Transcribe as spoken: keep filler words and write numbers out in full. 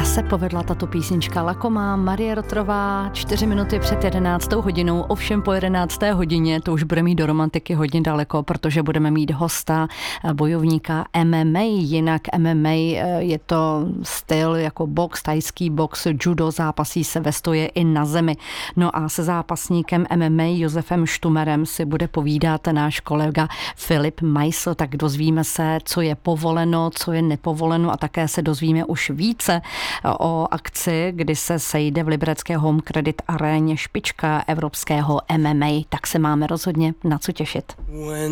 se povedla tato písnička Lakomá, Marie Rotrová, čtyři minuty před jedenáctou hodinou, ovšem po jedenácté hodině to už bude mít do romantiky hodně daleko, protože budeme mít hosta, bojovníka M M A, jinak M M A je to styl jako box, tajský box, judo, zápasí se ve stoje i na zemi. No a se zápasníkem M M A Josefem Štumerem si bude povídat náš kolega Filip Meissl, tak dozvíme se, co je povoleno, co je nepovoleno a také se dozvíme už více o akci, kdy se sejde v liberecké Home Credit aréně špička evropského M M A, tak se máme rozhodně na co těšit.